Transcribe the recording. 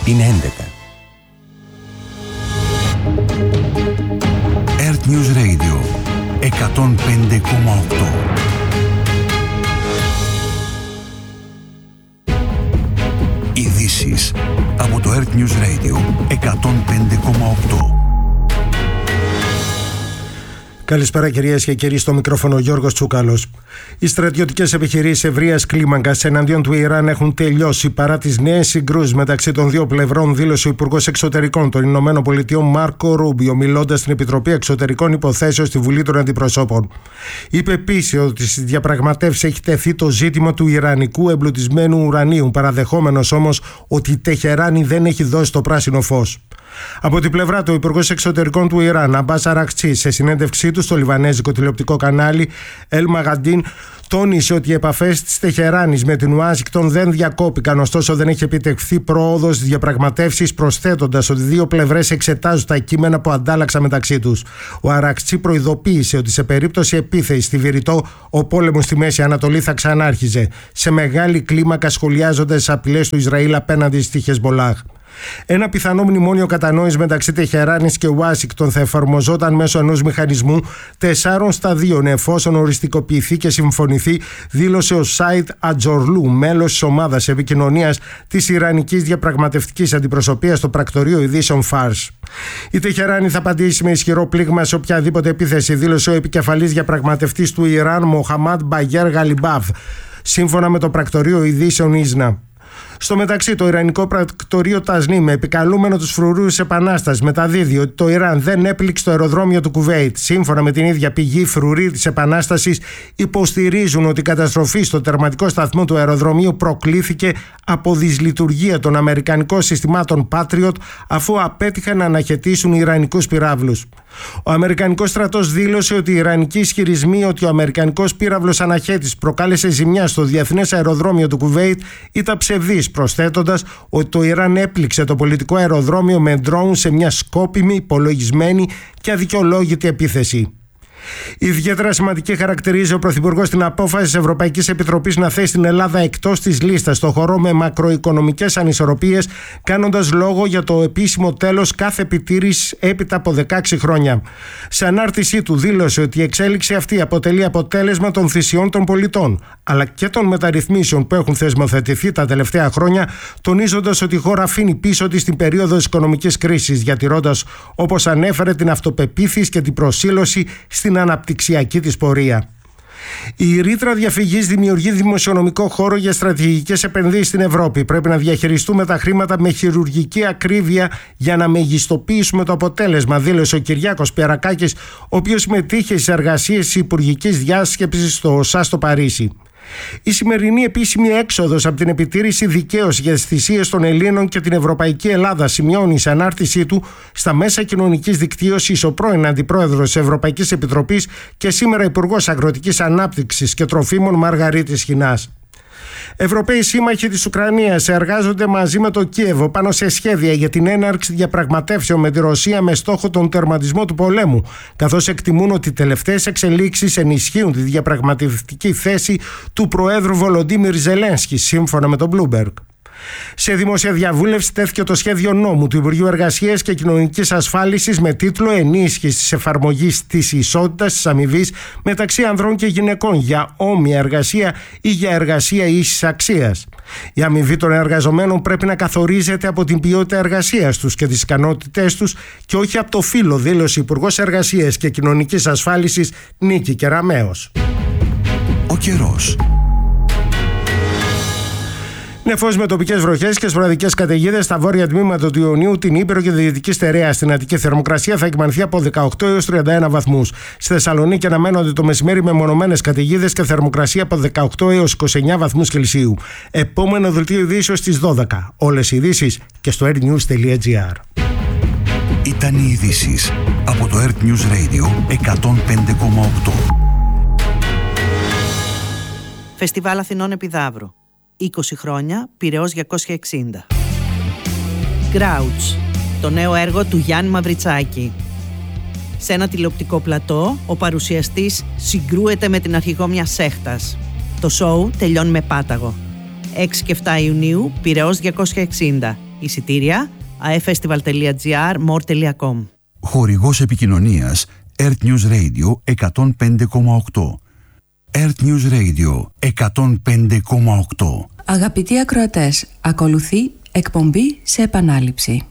Είναι 11. Earth News Radio 105,8. Ειδήσεις από το Earth News Radio 105,8. Καλησπέρα κυρίες και κύριοι, στο μικρόφωνο Γιώργος Τσούκαλος. Οι στρατιωτικές επιχειρήσεις ευρείας κλίμακας εναντίον του Ιράν έχουν τελειώσει παρά τις νέες συγκρούσεις μεταξύ των δύο πλευρών, δήλωσε ο Υπουργός Εξωτερικών των Ηνωμένων Πολιτειών Μάρκο Ρούμπιο, μιλώντας στην Επιτροπή Εξωτερικών Υποθέσεων στη Βουλή των Αντιπροσώπων. Είπε επίσης ότι στις διαπραγματεύσεις έχει τεθεί το ζήτημα του ιρανικού εμπλουτισμένου ουρανίου, παραδεχόμενος όμως ότι η Τεχεράνη δεν έχει δώσει το πράσινο φως. Από την πλευρά του, ο Υπουργός Εξωτερικών του Ιράν, Αμπάς Αρακτσί, σε συνέντευξή του στο λιβανέζικο τηλεοπτικό κανάλι El Magadin, τόνισε ότι οι επαφές της Τεχεράνης με την Ουάσιγκτον δεν διακόπηκαν, ωστόσο δεν έχει επιτευχθεί πρόοδος στις διαπραγματεύσεις, προσθέτοντας ότι δύο πλευρές εξετάζουν τα κείμενα που αντάλλαξαν μεταξύ τους. Ο Αρακτσί προειδοποίησε ότι σε περίπτωση επίθεσης στη Βηρητό, ο πόλεμος στη Μέση Ανατολή θα ξανάρχιζε, σε μεγάλη κλίμακα σχολιάζοντας τις απειλές του Ισραήλ απέναντι στη Χεσμολάχ. Ένα πιθανό μνημόνιο κατανόησης μεταξύ Τεχεράνης και Ουάσιγκτον θα εφαρμοζόταν μέσω ενός μηχανισμού 4 σταδίων εφόσον οριστικοποιηθεί και συμφωνηθεί, δήλωσε ο Σάιντ Ατζορλού, μέλος της ομάδας επικοινωνίας της Ιρανικής Διαπραγματευτικής Αντιπροσωπείας στο πρακτορείο ειδήσεων Φάρς. Η Τεχεράνη θα απαντήσει με ισχυρό πλήγμα σε οποιαδήποτε επίθεση, δήλωσε ο επικεφαλής διαπραγματευτής του Ιράν Μοχαμάντ Μπαγέρ Γαλιμπάφ, σύμφωνα με το πρακτορείο ειδήσεων Ίσνα. Στο μεταξύ, το Ιρανικό πρακτορείο Τασνίμ, επικαλούμενο τους φρουρούς της Επανάστασης, μεταδίδει ότι το Ιράν δεν έπληξε το αεροδρόμιο του Κουβέιτ. Σύμφωνα με την ίδια πηγή, οι φρουροί της Επανάστασης υποστηρίζουν ότι η καταστροφή στο τερματικό σταθμό του αεροδρομίου προκλήθηκε από δυσλειτουργία των αμερικανικών συστημάτων Patriot, αφού απέτυχαν να αναχαιτήσουν ιρανικούς πυράβλους. Ο Αμερικανικός στρατός δήλωσε ότι οι ιρανικοί ισχυρισμοί ότι ο Αμερικανικός πύραυλος αναχέτης προκάλεσε ζημιά στο διεθνές αεροδρόμιο του Κουβέιτ ήταν ψευδής, προσθέτοντας ότι το Ιράν έπληξε το πολιτικό αεροδρόμιο με ντρόουν σε μια σκόπιμη, υπολογισμένη και αδικαιολόγητη επίθεση. Ιδιαίτερα σημαντική χαρακτηρίζει ο Πρωθυπουργός την απόφαση της Ευρωπαϊκής Επιτροπής να θέσει την Ελλάδα εκτός της λίστας στο χώρο με μακροοικονομικές ανισορροπίες, κάνοντας λόγο για το επίσημο τέλος κάθε επιτήρησης έπειτα από 16 χρόνια. Σε ανάρτησή του δήλωσε ότι η εξέλιξη αυτή αποτελεί αποτέλεσμα των θυσιών των πολιτών, αλλά και των μεταρρυθμίσεων που έχουν θεσμοθετηθεί τα τελευταία χρόνια, τονίζοντας ότι η χώρα αφήνει πίσω της την περίοδο της οικονομικής κρίσης, διατηρώντας, όπως ανέφερε, την αυτοπεποίθηση και την προσήλωση στην αναπτυξιακή της πορεία. Η ρήτρα διαφυγής δημιουργεί δημοσιονομικό χώρο για στρατηγικές επενδύσεις στην Ευρώπη. Πρέπει να διαχειριστούμε τα χρήματα με χειρουργική ακρίβεια για να μεγιστοποιήσουμε το αποτέλεσμα, δήλωσε ο Κυριάκος Πιαρακάκης, ο οποίος συμμετείχε στις εργασίες της υπουργικής διάσκεψης στο ΟΣΑ στο Παρίσι. Η σημερινή επίσημη έξοδος από την επιτήρηση δικαίωση για τις θυσίες των Ελλήνων και την Ευρωπαϊκή Ελλάδα, σημειώνει σε ανάρτησή του στα μέσα κοινωνικής δικτύωσης ο πρώην Αντιπρόεδρος της Ευρωπαϊκής Επιτροπής και σήμερα Υπουργός Αγροτικής Ανάπτυξης και Τροφίμων Μαργαρίτης Χινάς. Ευρωπαίοι σύμμαχοι της Ουκρανίας εργάζονται μαζί με το Κίεβο πάνω σε σχέδια για την έναρξη διαπραγματεύσεων με τη Ρωσία με στόχο τον τερματισμό του πολέμου, καθώς εκτιμούν ότι οι τελευταίες εξελίξεις ενισχύουν τη διαπραγματευτική θέση του Προέδρου Βολοντίμιρ Ζελένσκι, σύμφωνα με τον Bloomberg. Σε δημόσια διαβούλευση τέθηκε το σχέδιο νόμου του Υπουργείου Εργασίας και Κοινωνικής Ασφάλισης με τίτλο «Ενίσχυση της εφαρμογής της ισότητας της αμοιβής μεταξύ ανδρών και γυναικών για όμοια εργασία ή για εργασία ίσης αξίας». Η αμοιβή των εργαζομένων πρέπει να καθορίζεται από την ποιότητα εργασίας τους και τις ικανότητές τους και όχι από το φύλο, δήλωσε η Υπουργός Εργασίας και Κοινωνικής Ασφάλισης Νίκη Κεραμέως. Ο καιρός. Νεφός με τοπικές βροχές και σποραδικές καταιγίδες στα βόρεια τμήματα του Ιωνίου, την Ήπειρο και τη Δυτική Στερέα. Στην Αττική θερμοκρασία θα εκμανθεί από 18 έως 31 βαθμούς. Στη Θεσσαλονίκη αναμένονται το μεσημέρι με μονομένες καταιγίδες και θερμοκρασία από 18 έως 29 βαθμούς Κελσίου. Επόμενο δελτίο ειδήσεων στις 12. Όλες οι ειδήσεις και στο airnews.gr. Ήταν οι ειδήσεις από το Earth News Radio 105,8. Φεστιβάλ Αθηνών Επιδαύρου. 20 χρόνια, Πειραιώς 260. Grouch, το νέο έργο του Γιάννη Μαυριτσάκη. Σε ένα τηλεοπτικό πλατό, ο παρουσιαστής συγκρούεται με την αρχηγό μιας σέχτας. Το σόου τελειώνει με πάταγο. 6 και 7 Ιουνίου, Πειραιώς 260. Εισιτήρια aefestival.gr, more.com. Χορηγός επικοινωνίας Earth News Radio 105,8. Earth News Radio 105,8. Αγαπητοί ακροατές, ακολουθεί εκπομπή σε επανάληψη.